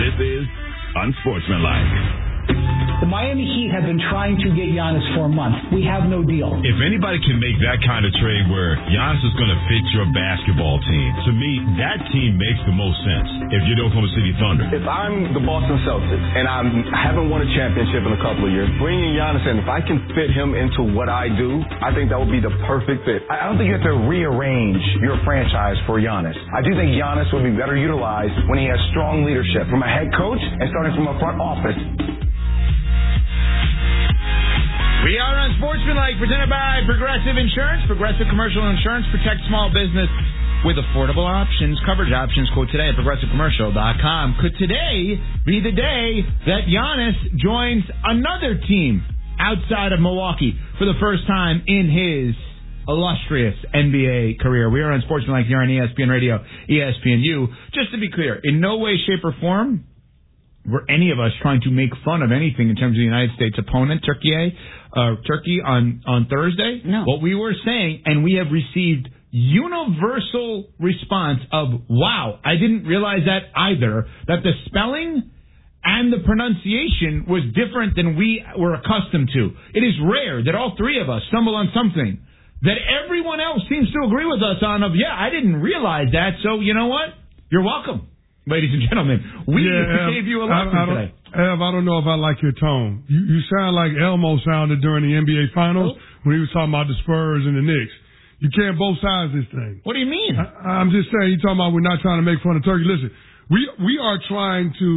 This is Unsportsmanlike. The Miami Heat have been trying to get Giannis for a month. We have no deal. If anybody can make that kind of trade where Giannis is going to fit your basketball team, to me, that team makes the most sense if you're the Oklahoma City Thunder. If I'm the Boston Celtics and I haven't won a championship in a couple of years, bringing Giannis in, if I can fit him into what I do, I think that would be the perfect fit. I don't think you have to rearrange your franchise for Giannis. I do think Giannis would be better utilized when he has strong leadership from a head coach and starting from a front office. We are Unsportsmanlike, presented by Progressive Insurance. Progressive Commercial Insurance protects small business with affordable options, coverage options. Quote today at ProgressiveCommercial.com. Could today be the day that Giannis joins another team outside of Milwaukee for the first time in his illustrious NBA career? We are Unsportsmanlike here on ESPN Radio, ESPNU. Just to be clear, in no way, shape, or form were any of us trying to make fun of anything in terms of the United States opponent, Turkey on Thursday. No. What we were saying, and we have received universal response of, wow, I didn't realize that either, that the spelling and the pronunciation was different than we were accustomed to. It is rare that all three of us stumble on something that everyone else seems to agree with us on of, yeah, I didn't realize that, so you know what? You're welcome. Ladies and gentlemen, we gave you a lesson today. Ev, I don't know if I like your tone. You sound like Elmo sounded during the NBA Finals when he was talking about the Spurs and the Knicks. You can't both sides this thing. What do you mean? I'm just saying, you're talking about we're not trying to make fun of Turkey. Listen, we are trying to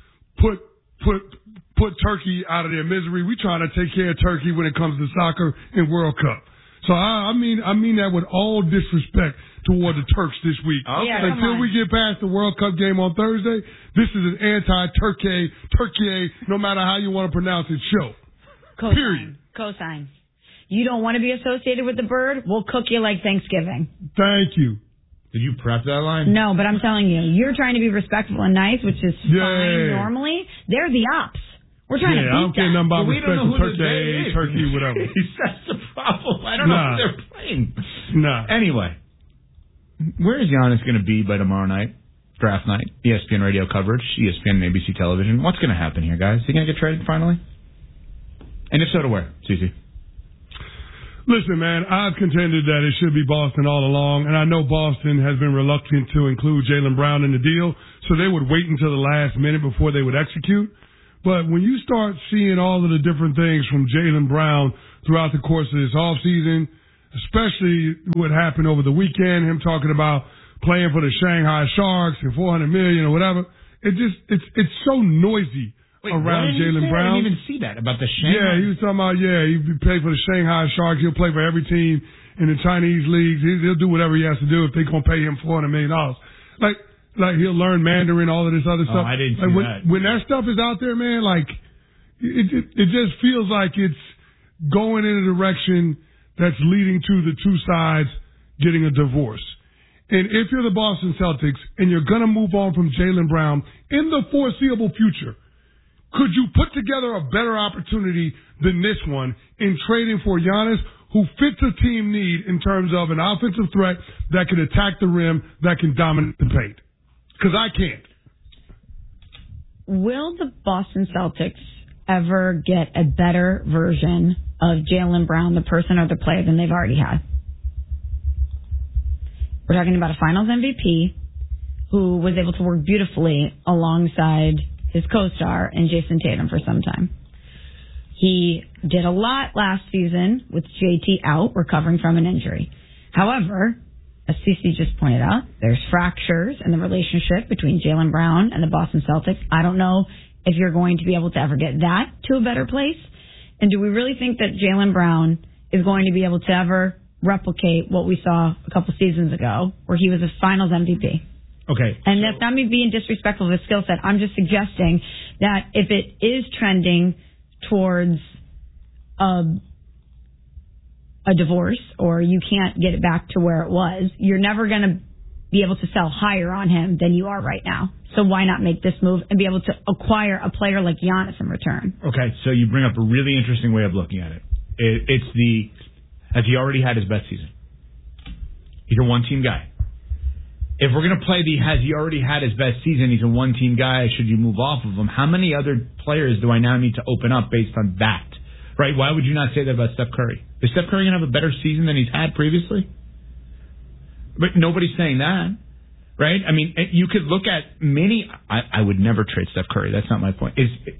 put Turkey out of their misery. We're trying to take care of Turkey when it comes to soccer and World Cup. So I mean that with all disrespect toward the Turks this week. Okay. Yeah, Until we get past the World Cup game on Thursday, this is an anti-Turkey, no matter how you want to pronounce it, show. Cosign. Period. Cosign. You don't want to be associated with the bird? We'll cook you like Thanksgiving. Thank you. Did you prep that line? No, but I'm telling you, you're trying to be respectful and nice, which is fine normally. They're the ops. We're trying to beat I don't care nothing about respect to Turkey, whatever. That's the problem. I don't know who they're playing. Nah. Anyway, where is Giannis going to be by tomorrow night? Draft night, ESPN radio coverage, ESPN and ABC television. What's going to happen here, guys? Is he going to get traded finally? And if so, to where, Cece? Listen, man, I've contended that it should be Boston all along, and I know Boston has been reluctant to include Jaylen Brown in the deal, so they would wait until the last minute before they would execute. But when you start seeing all of the different things from Jaylen Brown throughout the course of this offseason, especially what happened over the weekend, him talking about playing for the Shanghai Sharks and $400 million or whatever, it's so noisy around Jaylen Brown. I didn't even see that about the Shanghai. Yeah, he was talking about, he'd play for the Shanghai Sharks. He'll play for every team in the Chinese leagues. He'll do whatever he has to do if they're going to pay him $400 million. Like he'll learn Mandarin, all of this other stuff. I didn't see that. When that stuff is out there, man, it just feels like it's going in a direction that's leading to the two sides getting a divorce. And if you're the Boston Celtics and you're going to move on from Jaylen Brown in the foreseeable future, could you put together a better opportunity than this one in trading for Giannis, who fits a team need in terms of an offensive threat that can attack the rim, that can dominate the paint? Because I can't. Will the Boston Celtics ever get a better version of Jaylen Brown, the person or the player, than they've already had? We're talking about a Finals MVP who was able to work beautifully alongside his co-star and Jason Tatum for some time. He did a lot last season with JT out, recovering from an injury. However, as CeCe just pointed out, there's fractures in the relationship between Jaylen Brown and the Boston Celtics. I don't know if you're going to be able to ever get that to a better place. And do we really think that Jaylen Brown is going to be able to ever replicate what we saw a couple seasons ago, where he was a Finals MVP? Okay. And that's not me being disrespectful of his skill set. I'm just suggesting that if it is trending towards a divorce, or you can't get it back to where it was, you're never going to be able to sell higher on him than you are right now. So why not make this move and be able to acquire a player like Giannis in return? Okay, so you bring up a really interesting way of looking at it. Has he already had his best season? He's a one-team guy. if we're going to play has he already had his best season, he's a one-team guy, should you move off of him? How many other players do I now need to open up based on that? Right? Why would you not say that about Steph Curry? Is Steph Curry going to have a better season than he's had previously? But nobody's saying that, right? I mean, you could look at many. I would never trade Steph Curry. That's not my point.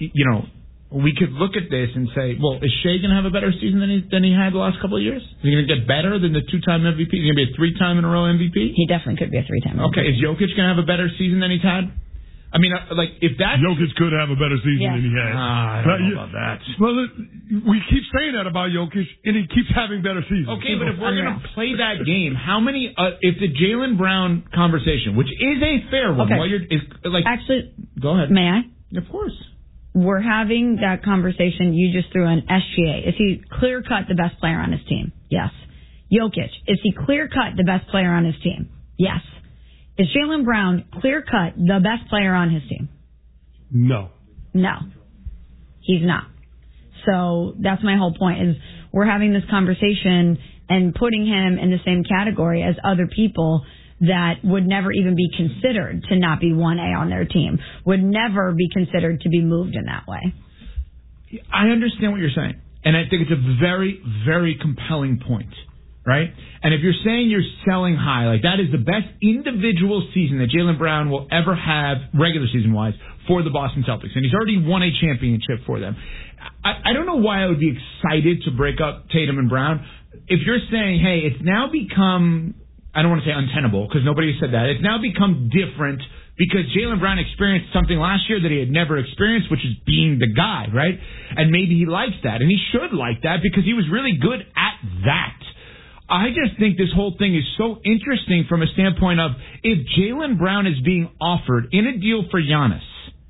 We could look at this and say, well, is Shea going to have a better season than he had the last couple of years? Is he going to get better than the 2-time MVP? Is he going to be a 3-time in a row MVP? He definitely could be a 3-time MVP. Okay, is Jokic going to have a better season than he's had? I mean, if that... Jokic could have a better season than he had. I don't know about that. Well, we keep saying that about Jokic, and he keeps having better seasons. Okay, but if we're going to play that game, how many... if the Jaylen Brown conversation, which is a fair one... Okay. Actually... Go ahead. May I? Of course. We're having that conversation. You just threw an SGA. Is he clear-cut the best player on his team? Yes. Jokic, is he clear-cut the best player on his team? Yes. Is Jaylen Brown clear-cut the best player on his team? No. No. He's not. So that's my whole point, is we're having this conversation and putting him in the same category as other people that would never even be considered to not be 1A on their team, would never be considered to be moved in that way. I understand what you're saying, and I think it's a very, very compelling point, right? And if you're saying you're selling high, like that is the best individual season that Jaylen Brown will ever have, regular season-wise, for the Boston Celtics, and he's already won a championship for them. I don't know why I would be excited to break up Tatum and Brown. If you're saying, hey, it's now become... I don't want to say untenable because nobody has said that. It's now become different because Jaylen Brown experienced something last year that he had never experienced, which is being the guy, right? And maybe he likes that, and he should like that because he was really good at that. I just think this whole thing is so interesting from a standpoint of if Jaylen Brown is being offered in a deal for Giannis,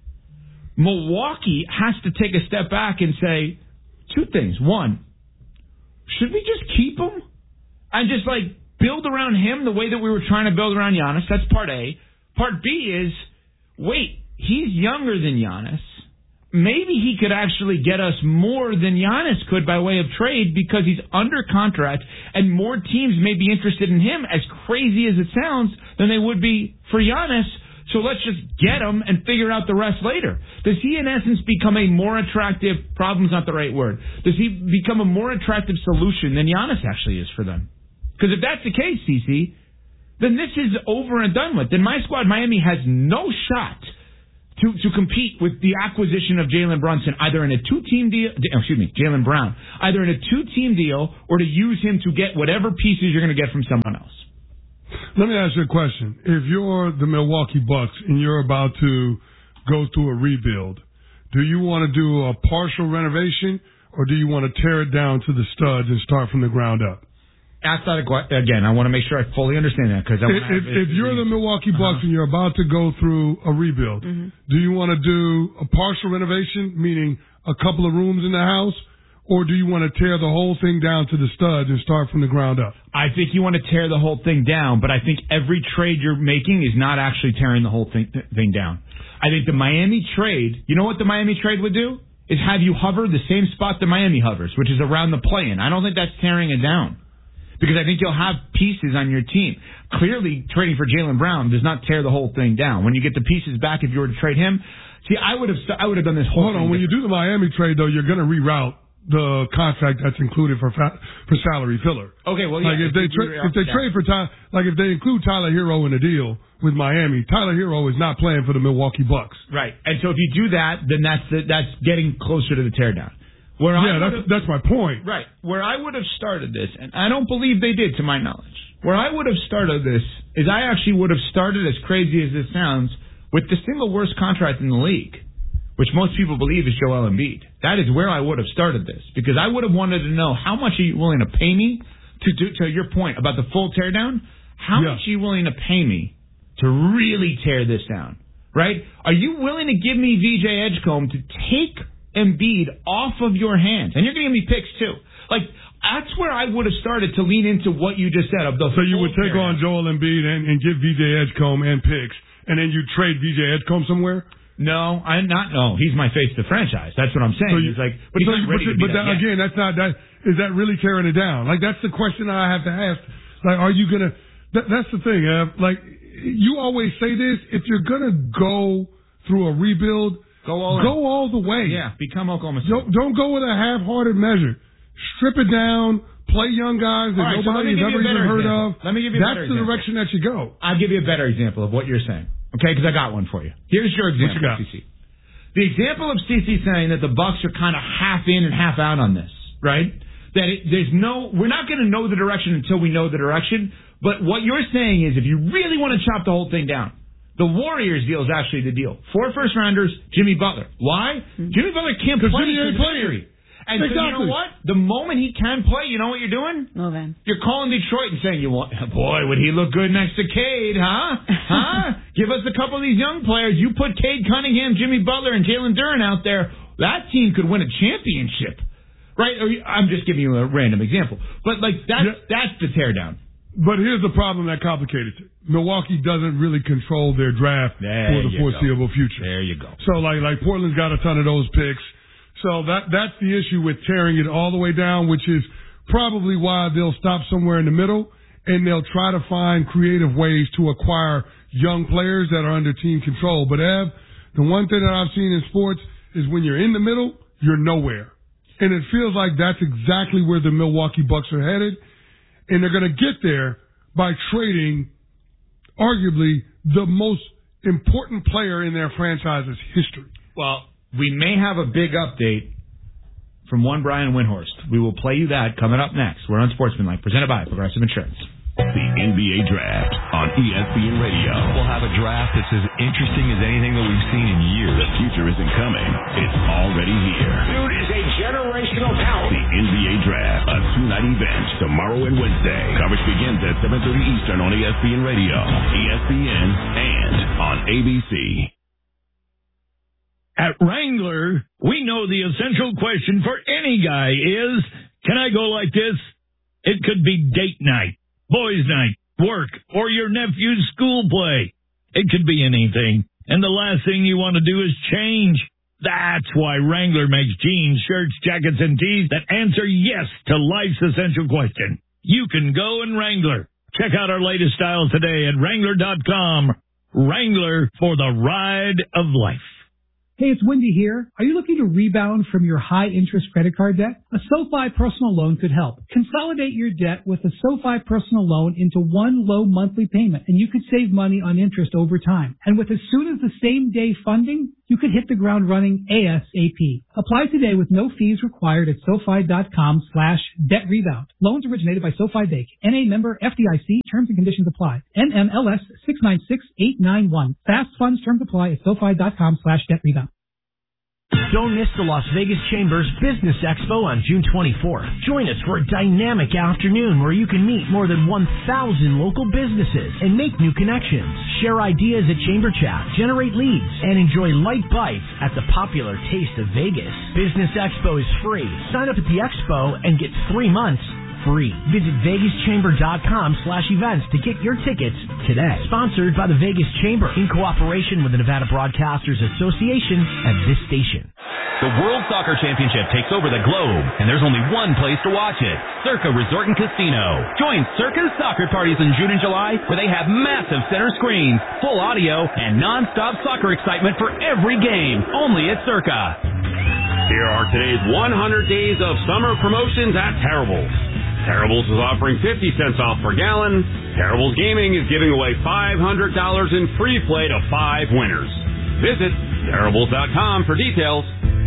Milwaukee has to take a step back and say two things. One, should we just keep him and just build around him the way that we were trying to build around Giannis? That's part A. Part B is, wait, he's younger than Giannis. Maybe he could actually get us more than Giannis could by way of trade because he's under contract and more teams may be interested in him, as crazy as it sounds, than they would be for Giannis. So let's just get him and figure out the rest later. Does he, in essence, become a more attractive, problem's not the right word, does he become a more attractive solution than Giannis actually is for them? Because if that's the case, CC, then this is over and done with. Then my squad, Miami, has no shot to compete with the acquisition of Jalen Brunson, either in a two-team deal, Jaylen Brown, either in a two-team deal or to use him to get whatever pieces you're going to get from someone else. Let me ask you a question. If you're the Milwaukee Bucks and you're about to go through a rebuild, do you want to do a partial renovation or do you want to tear it down to the studs and start from the ground up? Ask that again. I want to make sure I fully understand that because if you're the Milwaukee Bucks and you're about to go through a rebuild, do you want to do a partial renovation, meaning a couple of rooms in the house, or do you want to tear the whole thing down to the studs and start from the ground up? I think you want to tear the whole thing down, but I think every trade you're making is not actually tearing the whole thing down. I think the Miami trade, you know what the Miami trade would do? Is have you hover the same spot that Miami hovers, which is around the play-in. I don't think that's tearing it down. Because I think you'll have pieces on your team. Clearly, trading for Jaylen Brown does not tear the whole thing down. When you get the pieces back, if you were to trade him, see, I would have done this whole thing. Hold on, when you do the Miami trade, though, you're going to reroute the contract that's included for salary filler. Okay, well, yeah. If they trade for if they include Tyler Hero in the deal with Miami, Tyler Hero is not playing for the Milwaukee Bucks. Right, and so if you do that, then that's getting closer to the teardown. That's my point. Right. Where I would have started this, and I don't believe they did to my knowledge, where I would have started this is I actually would have started, as crazy as this sounds, with the single worst contract in the league, which most people believe is Joel Embiid. That is where I would have started this, because I would have wanted to know how much are you willing to pay me to your point about the full teardown, how much are you willing to pay me to really tear this down, right? Are you willing to give me VJ Edgecombe to take Embiid off of your hands? And you're going to give me picks, too. That's where I would have started to lean into what you just said. So you would take on Joel Embiid and give VJ Edgecombe and picks, and then you trade VJ Edgecombe somewhere? No, No, he's my face to franchise. That's what I'm saying. Is that really tearing it down? That's the question I have to ask. Are you going to... That's the thing. you always say this, if you're going to go through a rebuild, go all the way. Yeah, become Oklahoma City. Don't go with a half-hearted measure. Strip it down, play young guys that nobody's ever even heard of. Let me give you a better example. That's the direction that you go. I'll give you a better example of what you're saying, okay, because I got one for you. Here's your example, CC. The example of CC saying that the Bucks are kind of half in and half out on this, right? That we're not going to know the direction until we know the direction. But what you're saying is if you really want to chop the whole thing down, the Warriors deal is actually the deal. 4 first-rounders, Jimmy Butler. Why? Jimmy Butler can't play for the injury. And so you know what? The moment he can play, you know what you're doing? Well then. You're calling Detroit and saying, boy, would he look good next to Cade, huh? Huh? Give us a couple of these young players. You put Cade Cunningham, Jimmy Butler, and Jalen Duren out there, that team could win a championship. Right? I'm just giving you a random example. But, that's the teardown. But here's the problem that complicates it. Milwaukee doesn't really control their draft for the foreseeable future. There you go. So, like Portland's got a ton of those picks. So that's the issue with tearing it all the way down, which is probably why they'll stop somewhere in the middle and they'll try to find creative ways to acquire young players that are under team control. But, Ev, the one thing that I've seen in sports is when you're in the middle, you're nowhere. And it feels like that's exactly where the Milwaukee Bucks are headed. And they're going to get there by trading arguably the most important player in their franchise's history. Well, we may have a big update from one Brian Windhorst. We will play you that coming up next. We're on Sportsmanlike, presented by Progressive Insurance. The NBA Draft on ESPN Radio. We'll have a draft that's as interesting as anything that we've seen in years. The future isn't coming. It's already here. Dude is a generational talent. The NBA Draft, a 2-night event tomorrow and Wednesday. Coverage begins at 7:30 Eastern on ESPN Radio, ESPN, and on ABC. At Wrangler, we know the essential question for any guy is, can I go like this? It could be date night, boys' night, work, or your nephew's school play. It could be anything. And the last thing you want to do is change. That's why Wrangler makes jeans, shirts, jackets, and tees that answer yes to life's essential question. You can go in Wrangler. Check out our latest styles today at Wrangler.com. Wrangler for the ride of life. Hey, it's Wendy here. Are you looking to rebound from your high-interest credit card debt? A SoFi personal loan could help. Consolidate your debt with a SoFi personal loan into one low monthly payment, and you could save money on interest over time. And with as soon as the same-day funding, you could hit the ground running ASAP. Apply today with no fees required at SoFi.com/debt-rebound. Loans originated by SoFi Bank. NA member FDIC. Terms and conditions apply. NMLS 696891. Fast funds terms apply at SoFi.com/debt-rebound. Don't miss the Las Vegas Chamber's Business Expo on June 24th. Join us for a dynamic afternoon where you can meet more than 1,000 local businesses and make new connections. Share ideas at Chamber Chat, generate leads, and enjoy light bites at the popular Taste of Vegas. Business Expo is free. Sign up at the Expo and get 3 months free. Visit VegasChamber.com/events to get your tickets today. Sponsored by the Vegas Chamber in cooperation with the Nevada Broadcasters Association and this station. The World Soccer Championship takes over the globe, and there's only one place to watch it. Circa Resort and Casino. Join Circa's soccer parties in June and July, where they have massive center screens, full audio, and non-stop soccer excitement for every game. Only at Circa. Here are today's 100 days of summer promotions at Terrible's. Terrible's is offering 50 cents off per gallon. Terrible's Gaming is giving away $500 in free play to 5 winners. Visit Terribles.com for details.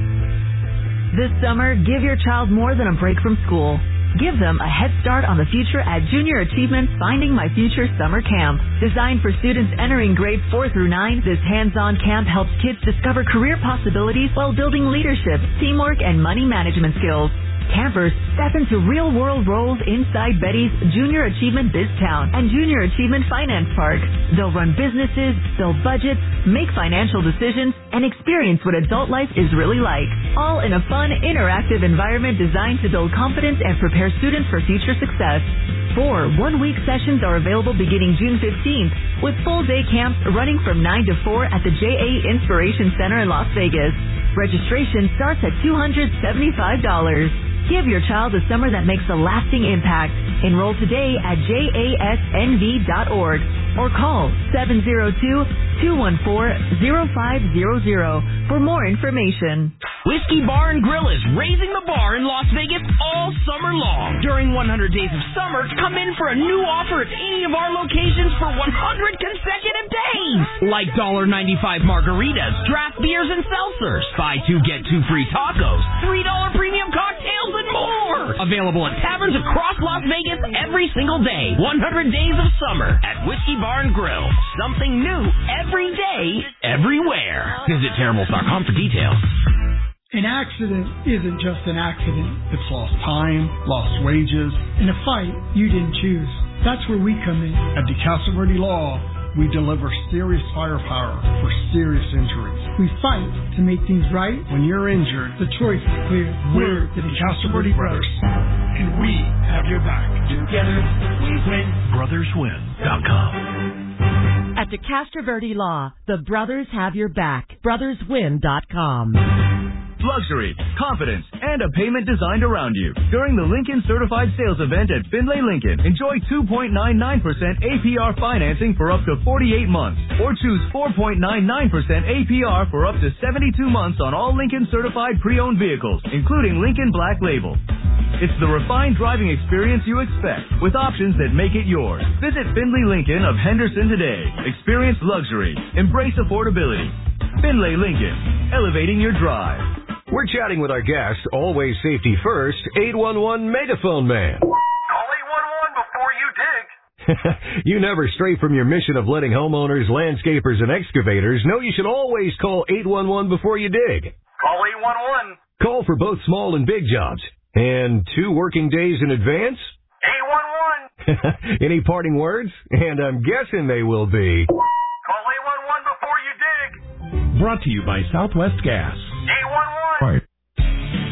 This summer, give your child more than a break from school. Give them a head start on the future at Junior Achievement's Finding My Future Summer Camp. Designed for students entering grades 4 through 9, this hands-on camp helps kids discover career possibilities while building leadership, teamwork, and money management skills. Campers step into real-world roles inside Betty's Junior Achievement BizTown and Junior Achievement Finance Park. They'll run businesses, build budgets, make financial decisions, and experience what adult life is really like. All in a fun, interactive environment designed to build confidence and prepare students for future success. 4 one-week sessions are available beginning June 15th, with full-day camps running from 9 to 4 at the JA Inspiration Center in Las Vegas. Registration starts at $275. Give your child a summer that makes a lasting impact. Enroll today at jasnv.org or call 702-214-0500 for more information. Whiskey Bar and Grill is raising the bar in Las Vegas all summer long. During 100 Days of Summer, come in for a new offer at any of our locations for 100 consecutive days. Like $1.95 margaritas, draft beers, and seltzers. Buy two, get two free tacos, $3 premium cocktails, and more. Available at taverns across Las Vegas every single day. 100 Days of Summer at Whiskey Bar and Grill. Something new every day, everywhere. Visit Terribles.com for details. An accident isn't just an accident. It's lost time, lost wages, and a fight you didn't choose. That's where we come in. At DeCastro Verde Law, we deliver serious firepower for serious injuries. We fight to make things right. When you're injured, the choice is clear. We're the DeCastro Verde Brothers, and we have your back. Together, we win. BrothersWin.com. At DeCastro Verde Law, the brothers have your back. BrothersWin.com. Luxury, confidence, and a payment designed around you. During the Lincoln Certified Sales Event at Findlay Lincoln, enjoy 2.99% APR financing for up to 48 months, or choose 4.99% APR for up to 72 months on all Lincoln Certified pre-owned vehicles, including Lincoln Black Label. It's the refined driving experience you expect, with options that make it yours. Visit Findlay Lincoln of Henderson today. Experience luxury. Embrace affordability. Findlay Lincoln, elevating your drive. We're chatting with our guest, always safety first, 811 Megaphone Man. Call 811 before you dig. You never stray from your mission of letting homeowners, landscapers, and excavators know you should always call 811 before you dig. Call 811. Call for both small and big jobs. And 2 working days in advance? 811. Any parting words? And I'm guessing they will be... Call 811 before you dig. Brought to you by Southwest Gas.